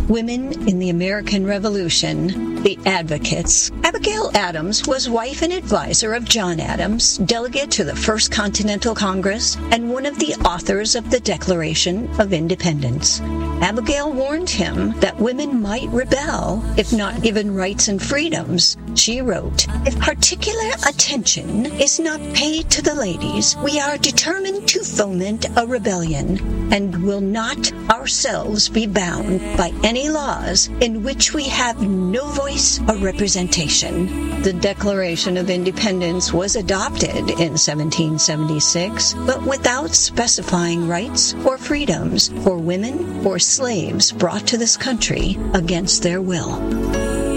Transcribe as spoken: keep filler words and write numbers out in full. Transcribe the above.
Women in the American Revolution, the Advocates. Abigail Adams was wife and advisor of John Adams, delegate to the First Continental Congress, and one of the authors of the Declaration of Independence. Abigail warned him that women might rebel if not given rights and freedoms. She wrote, "If particular attention is not paid to the ladies, we are determined to foment a rebellion, and will not ourselves be bound by any laws in which we have no voice or representation." The Declaration of Independence was adopted in seventeen seventy-six, but without specifying rights or freedoms for women or slaves brought to this country against their will.